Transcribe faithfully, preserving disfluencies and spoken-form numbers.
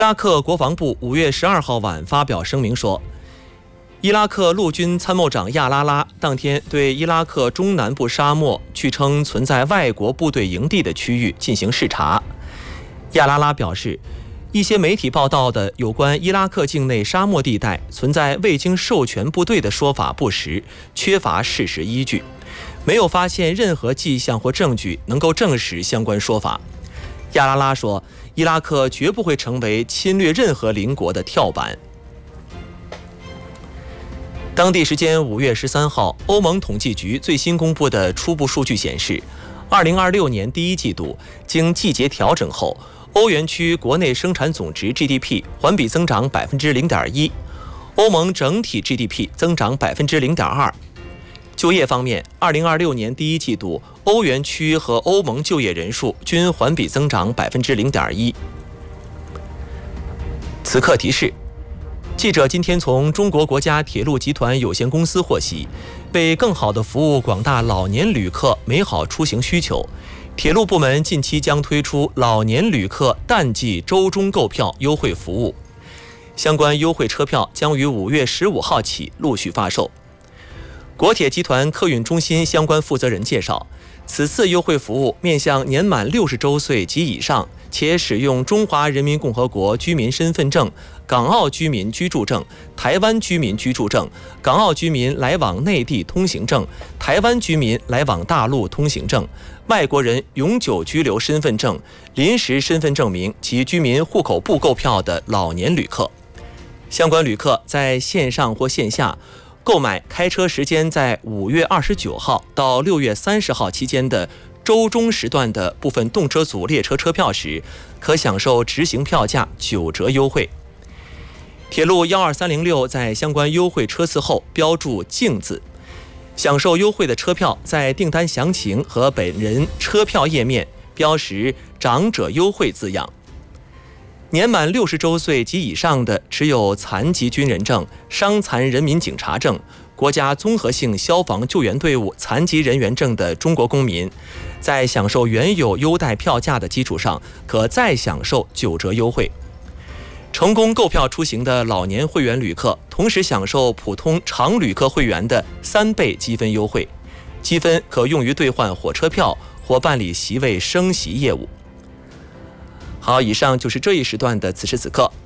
伊拉克国防部五月十二号晚发表声明说，伊拉克陆军参谋长亚拉拉当天对伊拉克中南部沙漠据称存在外国部队营地的区域进行视察。亚拉拉表示，一些媒体报道的有关伊拉克境内沙漠地带存在未经授权部队的说法不实，缺乏事实依据，没有发现任何迹象或证据能够证实相关说法。亚拉拉说，伊拉克绝不会成为侵略任何邻国的跳板。当地时间五月十三号，欧盟统计局最新公布的初步数据显示，二零二六年第一季度经季节调整后，欧元区国内生产总值 G D P 环比增长 百分之零点一， 欧盟整体 G D P 增长 百分之零点二。就业方面，二零二六年第一季度欧元区和欧盟就业人数均环比增长 百分之零点一。此刻提示，记者今天从中国国家铁路集团有限公司获悉，为更好地服务广大老年旅客美好出行需求，铁路部门近期将推出老年旅客淡季周中购票优惠服务，相关优惠车票将于五月十五号起陆续发售。国铁集团客运中心相关负责人介绍，此次优惠服务面向年满六十周岁及以上，且使用中华人民共和国居民身份证、港澳居民居住证、台湾居民居住证、港澳居民来往内地通行证、台湾居民来往大陆通行证、外国人永久居留身份证、临时身份证明及居民户口簿购票的老年旅客。相关旅客在线上或线下购买开车时间在五月二十九号到六月三十号期间的周中时段的部分动车组列车车票时，可享受直行票价九折优惠。铁路一二三零六在相关优惠车次后标注敬字，享受优惠的车票在订单详情和本人车票页面标识长者优惠字样。年满六十周岁及以上的持有残疾军人证、伤残人民警察证、国家综合性消防救援队伍残疾人员证的中国公民，在享受原有优待票价的基础上，可再享受九折优惠。成功购票出行的老年会员旅客，同时享受普通常旅客会员的三倍积分优惠，积分可用于兑换火车票或办理席位升席业务。好，以上就是这一时段的此时此刻。